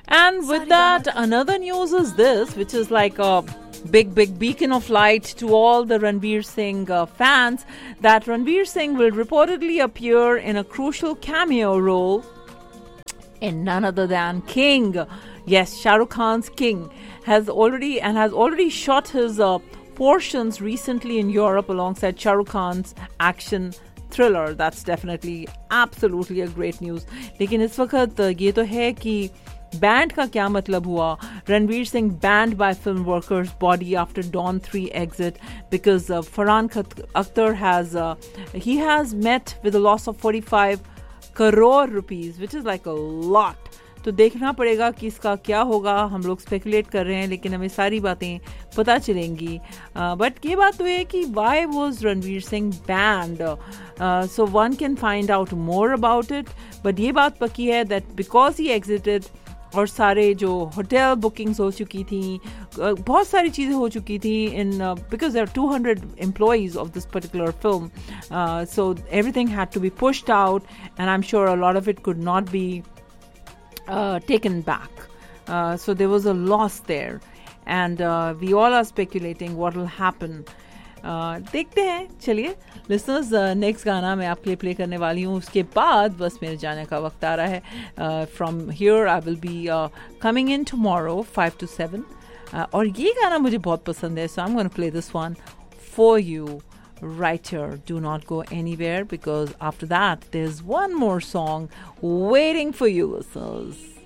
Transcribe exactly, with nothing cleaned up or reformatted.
And with that, another news is this, which is like a big, big beacon of light to all the Ranveer Singh uh, fans, that Ranveer Singh will reportedly appear in a crucial cameo role in none other than King. Yes, Shah Rukh Khan's King has already and has already shot his uh, portions recently in Europe alongside Shah Rukh Khan's action thriller. That's definitely absolutely a great news. लेकिन इस वक्त ये तो है कि band का क्या मतलब हुआ. Ranveer Singh banned by film workers body after Dawn three exit because uh, Farhan Akhtar has uh, he has met with a loss of forty-five crore rupees, which is like a lot. तो देखना पड़ेगा कि इसका क्या होगा. हम लोग speculate कर रहे हैं लेकिन हमें सारी बातें पता चलेंगी. बट ये बात तो है कि why was Ranveer Singh band. So one can find out more about it. But ये बात पक्की है दैट बिकॉज ही एग्जिटेड और सारे जो होटल बुकिंग्स हो चुकी थी, बहुत सारी चीज़ें हो चुकी थी in because there are two hundred employees of this particular film. Uh, so everything had to be pushed out and I'm sure a lot of it could not be Uh, taken back. Uh, so there was a loss there and uh, we all are speculating what will happen. uh, देखते हैं. चलिए listeners, next uh, गाना मैं आपके लिए play करने वाली हूँ. उसके बाद बस मेरे जाने का वक्त आ रहा है. uh, from here I will be uh, coming in tomorrow five to seven. uh, और ये गाना मुझे बहुत पसंद है, so I'm going to play this one for you right here. Do not go anywhere because after that there's one more song waiting for you, listeners.